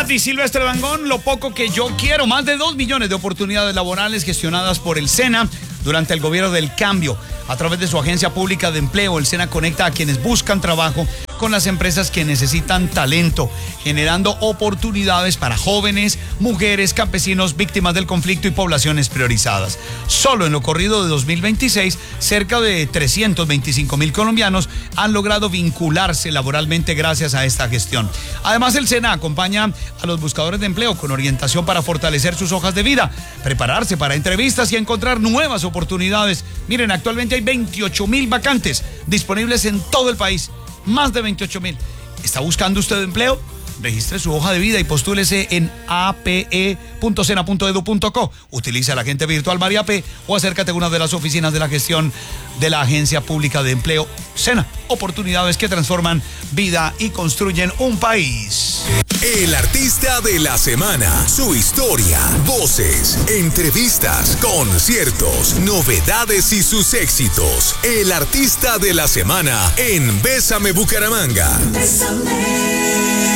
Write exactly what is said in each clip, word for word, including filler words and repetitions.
Nati Silvestre Dangond, lo poco que yo quiero, más de dos millones de oportunidades laborales gestionadas por el SENA durante el gobierno del cambio. A través de su agencia pública de empleo, el SENA conecta a quienes buscan trabajo con las empresas que necesitan talento, generando oportunidades para jóvenes, mujeres, campesinos, víctimas del conflicto y poblaciones priorizadas. Solo en lo corrido de dos mil veintiséis, cerca de trescientos veinticinco mil colombianos han logrado vincularse laboralmente gracias a esta gestión. Además, el SENA acompaña a los buscadores de empleo con orientación para fortalecer sus hojas de vida, prepararse para entrevistas y encontrar nuevas oportunidades. Miren, actualmente hay veintiocho mil vacantes disponibles en todo el país. Más de veintiocho mil. ¿Está buscando usted empleo? Registre su hoja de vida y postúlese en a p e punto sena punto edu punto co. Utilice el agente virtual Mariapé o acércate a una de las oficinas de la gestión de la Agencia Pública de Empleo SENA. Oportunidades que transforman vida y construyen un país. El artista de la semana, su historia, voces, entrevistas, conciertos, novedades y sus éxitos. El artista de la semana en Bésame Bucaramanga. Bésame.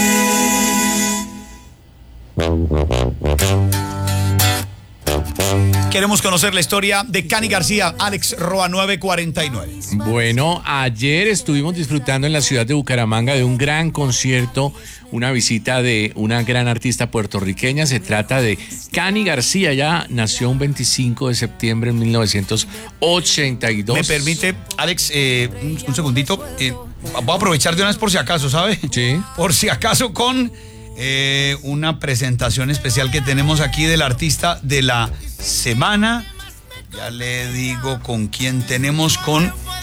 Queremos conocer la historia de Cani García. Alex Roa nueve cuarenta y nueve. Bueno, ayer estuvimos disfrutando en la ciudad de Bucaramanga de un gran concierto, una visita de una gran artista puertorriqueña. Se trata de Cani García. Ya nació un veinticinco de septiembre de mil novecientos ochenta y dos. ¿Me permite, Alex, eh, un, un segundito? Eh, voy a aprovechar de una vez por si acaso, ¿sabe? Sí. Por si acaso con eh, una presentación especial que tenemos aquí del artista de la semana. Ya le digo con quién tenemos, con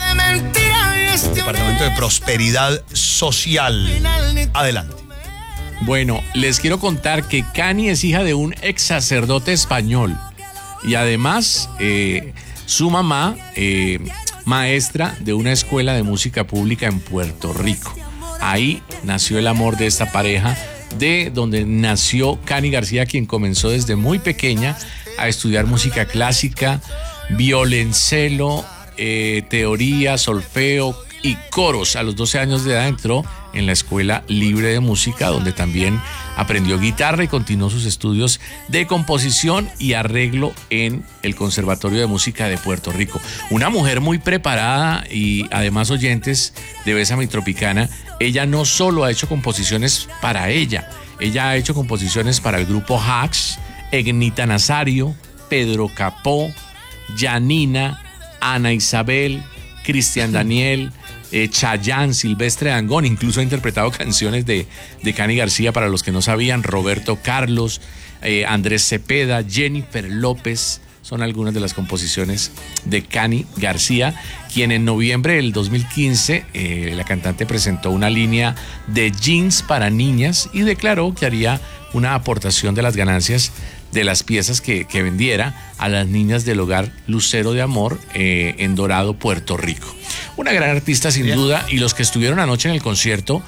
el Departamento de Prosperidad Social. Adelante. Bueno, les quiero contar que Cani es hija de un ex sacerdote español y además eh, su mamá, eh, maestra de una escuela de música pública en Puerto Rico. Ahí nació el amor de esta pareja, de donde nació Cani García, quien comenzó desde muy pequeña a estudiar música clásica, violoncelo, eh, teoría, solfeo y coros. A los doce años de edad entró en la Escuela Libre de Música, donde también aprendió guitarra y continuó sus estudios de composición y arreglo en el Conservatorio de Música de Puerto Rico. Una mujer muy preparada y además, oyentes de Bésame Tropicana, ella no solo ha hecho composiciones para ella, ella ha hecho composiciones para el grupo Hax, Egnita Nazario, Pedro Capó, Yanina, Ana Isabel, Cristian Daniel, eh, Chayanne, Silvestre Dangond. Incluso ha interpretado canciones de, de Cani García, para los que no sabían. Roberto Carlos, eh, Andrés Cepeda, Jennifer López. Son algunas de las composiciones de Cani García, quien en noviembre del dos mil quince eh, la cantante presentó una línea de jeans para niñas y declaró que haría una aportación de las ganancias de las piezas que, que vendiera a las niñas del hogar Lucero de Amor eh, en Dorado, Puerto Rico. Una gran artista sin Bien. duda, y los que estuvieron anoche en el concierto,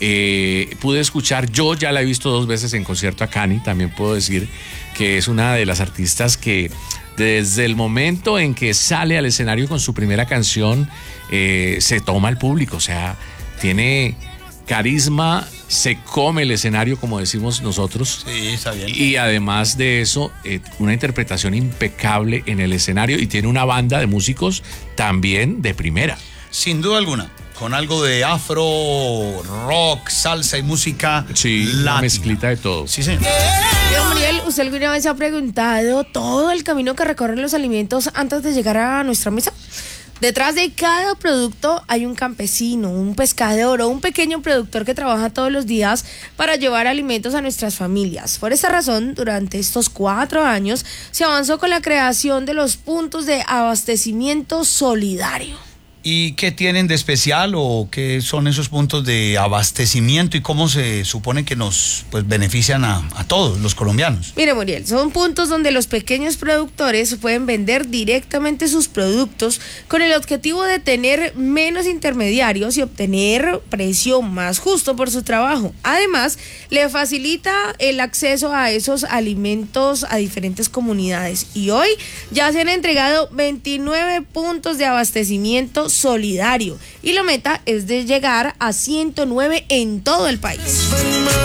eh, pude escuchar, yo ya la he visto dos veces en concierto a Cani, también puedo decir que es una de las artistas que desde el momento en que sale al escenario con su primera canción, eh, se toma el público, o sea, tiene carisma, se come el escenario, como decimos nosotros. Sí, está bien. Y además de eso, eh, una interpretación impecable en el escenario, y tiene una banda de músicos también de primera. Sin duda alguna, con algo de afro, rock, salsa y música sí, latina. Una mezclita de todo. Sí, señor. Pero, Muriel, ¿usted alguna vez se ha preguntado todo el camino que recorren los alimentos antes de llegar a nuestra mesa? Detrás de cada producto hay un campesino, un pescador o un pequeño productor que trabaja todos los días para llevar alimentos a nuestras familias. Por esa razón, durante estos cuatro años se avanzó con la creación de los puntos de abastecimiento solidario. ¿Y qué tienen de especial o qué son esos puntos de abastecimiento y cómo se supone que nos pues, benefician a, a todos los colombianos? Mire, Muriel, son puntos donde los pequeños productores pueden vender directamente sus productos con el objetivo de tener menos intermediarios y obtener precio más justo por su trabajo. Además, le facilita el acceso a esos alimentos a diferentes comunidades. Y hoy ya se han entregado veintinueve puntos de abastecimiento solidario y la meta es de llegar a ciento nueve en todo el país.